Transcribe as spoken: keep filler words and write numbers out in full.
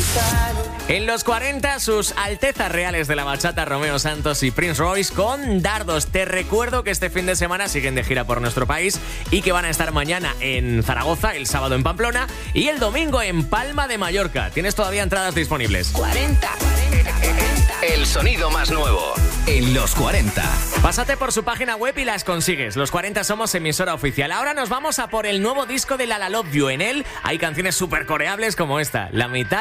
En los cuarenta, sus altezas reales de la bachata, Romeo Santos y Prince Royce con Dardos. Te recuerdo que este fin de semana siguen de gira por nuestro país y que van a estar mañana en Zaragoza, el sábado en Pamplona y el domingo en Palma de Mallorca. Tienes todavía entradas disponibles. cuarenta, cuarenta, cuarenta. El sonido más nuevo en los cuarenta. Pásate por su página web y las consigues. Los cuarenta somos emisora oficial. Ahora nos vamos a por el nuevo disco de La La Love You. En él hay canciones súper coreables como esta, La Mitad